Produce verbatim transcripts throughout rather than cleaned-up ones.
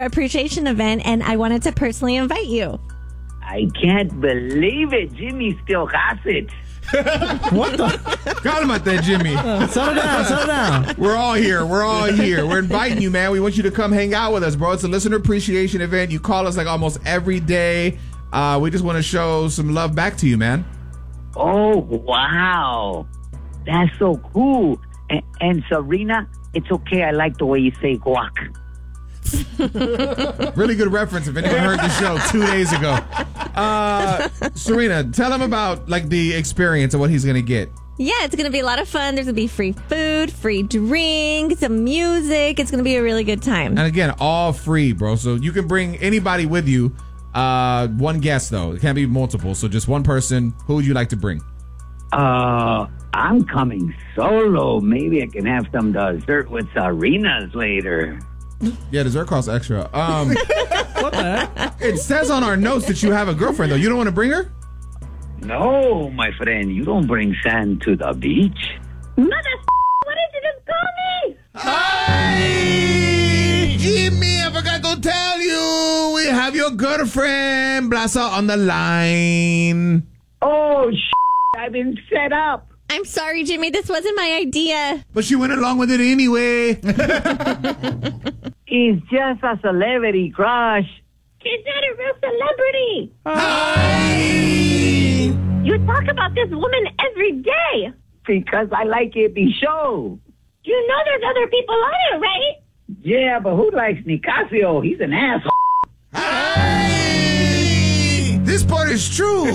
appreciation event, and I wanted to personally invite you. I can't believe it. Jimmy still has it. What the? Got him out there, Jimmy. Uh, settle down, settle down. We're all here. We're all here. We're inviting you, man. We want you to come hang out with us, bro. It's a listener appreciation event. You call us like almost every day. Uh, we just want to show some love back to you, man. Oh, wow. That's so cool. And, and Serena, it's okay. I like the way you say guac. Really good reference if anyone heard the show two days ago. Uh, Serena, tell him about like the experience of what he's going to get. Yeah, it's going to be a lot of fun. There's going to be free food, free drink, some music. It's going to be a really good time. And again, all free, bro. So you can bring anybody with you. Uh, one guest, though. It can't be multiple. So just one person. Who would you like to bring? Uh, I'm coming solo. Maybe I can have some dessert with Serena's later. Yeah, dessert costs extra. Um, What the heck? it says on our notes that you have a girlfriend, though. You don't want to bring her? No, my friend, you don't bring sand to the beach. Mother, what did you just call me? Hi, Jimmy, I forgot to tell you. We have your girlfriend, Blasa, on the line. Oh, sh**, I've been set up. I'm sorry, Jimmy. This wasn't my idea. But she went along with it anyway. He's just a celebrity crush. She's not a real celebrity. Hi. You talk about this woman every day. Because I like it be show. You know there's other people on it, right? Yeah, but who likes Nicasio? He's an asshole. Hi. This part is true.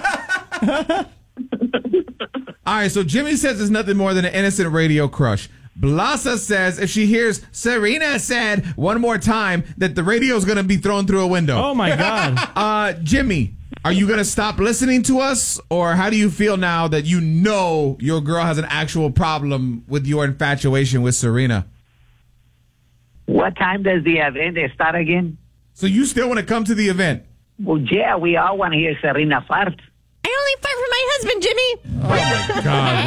All right, so Jimmy says it's nothing more than an innocent radio crush. Blasa says if she hears Serena said one more time that the radio is going to be thrown through a window. Oh, my God. Uh, Jimmy, are you going to stop listening to us? Or how do you feel now that you know your girl has an actual problem with your infatuation with Serena? What time does the event start again? So you still want to come to the event? Well, yeah, we all want to hear Serena fart. I only fight for my husband, Jimmy. Oh, my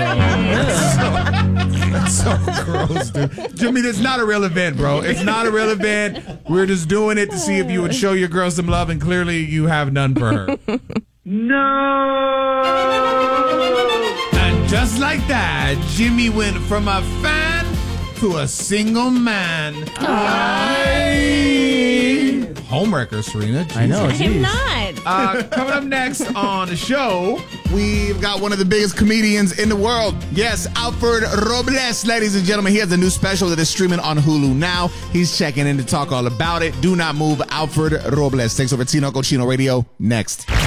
God, bro. That's so, that's so gross, dude. Jimmy, that's not a real event, bro. It's not a real event. We're just doing it to see if you would show your girl some love, and clearly you have none for her. No! And just like that, Jimmy went from a fan to a single man. Aye. Homewrecker, Serena. I know, Jesus. I'm geez. not. Uh, coming up next on the show, we've got one of the biggest comedians in the world. Yes, Alfred Robles, ladies and gentlemen. He has a new special that is streaming on Hulu now. He's checking in to talk all about it. Do not move. Alfred Robles takes over Tinoco Chino Radio next.